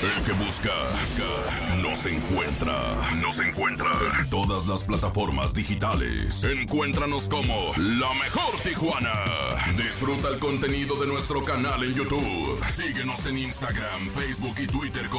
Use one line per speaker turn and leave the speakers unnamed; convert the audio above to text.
El que busca, nos encuentra. En todas las plataformas digitales. Encuéntranos como La Mejor Tijuana. Disfruta el contenido de nuestro canal en YouTube. Síguenos en Instagram, Facebook y Twitter